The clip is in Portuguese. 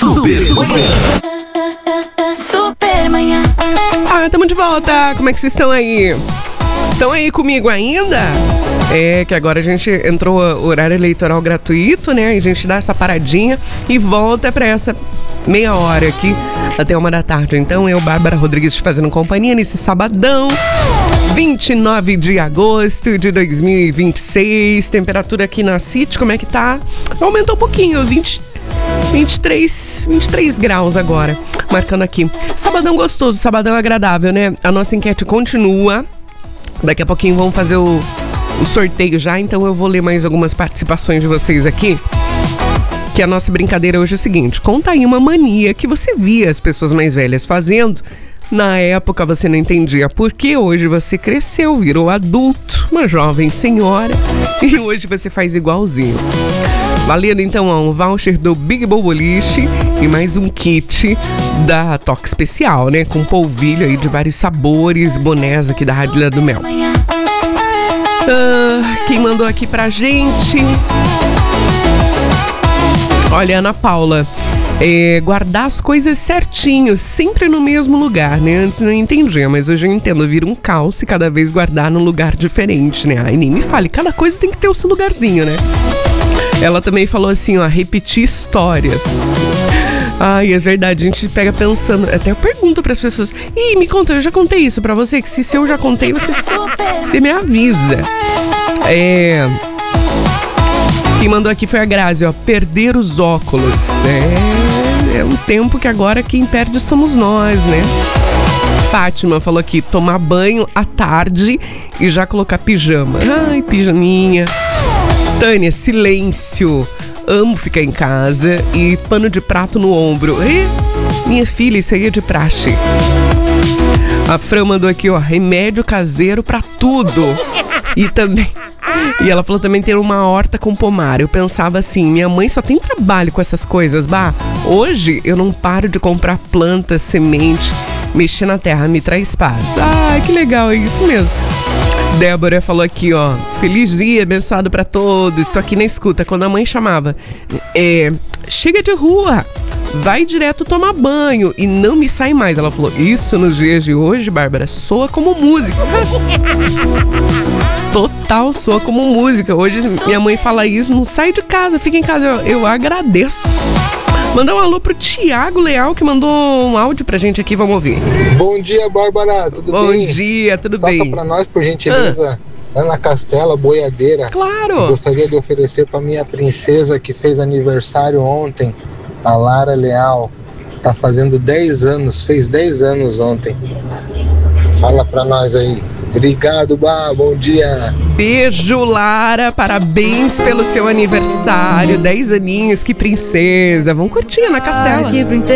Supermanhã. Tamo de volta. Como é que vocês estão aí? Estão aí comigo ainda? É que agora a gente entrou horário eleitoral gratuito, né? A gente dá essa paradinha e volta pra essa meia hora aqui até 1h da tarde. Então eu, Bárbara Rodrigues, te fazendo companhia nesse sabadão, 29 de agosto de 2026. Temperatura aqui na City, como é que tá? Aumentou um pouquinho, 23 graus agora, marcando aqui. Sabadão gostoso, sabadão agradável, né? A nossa enquete continua. Daqui a pouquinho vamos fazer o sorteio já, então eu vou ler mais algumas participações de vocês aqui. Que a nossa brincadeira hoje é o seguinte: conta aí uma mania que você via as pessoas mais velhas fazendo. Na época você não entendia por que, hoje você cresceu, virou adulto, uma jovem senhora, e hoje você faz igualzinho. Valendo então um voucher do Big Bowl Boliche e mais um kit da Toque Especial, né? Com polvilho aí de vários sabores, bonés aqui da Rádio Ilha do Mel. Quem mandou aqui pra gente? Olha, Ana Paula. Guardar as coisas certinho, sempre no mesmo lugar, né? Antes não entendia, mas hoje eu entendo. Vira um caos se cada vez guardar num lugar diferente, né? Ai, nem me fale, cada coisa tem que ter o seu lugarzinho, né? Ela também falou assim, ó, repetir histórias. Ai, é verdade, a gente pega pensando. Até eu pergunto pras pessoas: ih, me conta, eu já contei isso pra você? Que se eu já contei, você me avisa. Quem mandou aqui foi a Grazi, ó, perder os óculos. É um tempo que agora quem perde somos nós, né? Fátima falou aqui, tomar banho à tarde e já colocar pijama. Ai, pijaminha. Tânia, silêncio. Amo ficar em casa e pano de prato no ombro. Minha filha, isso aí é de praxe. A Fran mandou aqui, ó, remédio caseiro pra tudo. E ela falou também ter uma horta com pomar. Eu pensava assim, minha mãe só tem trabalho com essas coisas, bah. Hoje eu não paro de comprar plantas, semente, mexer na terra me traz paz. Ai, que legal, é isso mesmo. Débora falou aqui, ó, feliz dia, abençoado pra todos. Estou aqui na escuta, quando a mãe chamava, chega de rua, vai direto tomar banho e não me sai mais. Ela falou, isso nos dias de hoje, Bárbara, soa como música. Total, soa como música. Hoje minha mãe fala isso, não sai de casa, fica em casa. Eu agradeço. Mandar um alô pro Tiago Leal, que mandou um áudio pra gente aqui, vamos ouvir. Bom dia, Bárbara, tudo bem? Bom dia, tudo bem? Toca pra nós, por gentileza, Ana Castela, boiadeira. Claro. Eu gostaria de oferecer pra minha princesa que fez aniversário ontem, a Lara Leal. Tá fazendo 10 anos, fez 10 anos ontem. Fala pra nós aí. Obrigado, Bá, bom dia. Beijo, Lara, parabéns pelo seu aniversário, 10 aninhos, que princesa. Vamos curtir na Castela.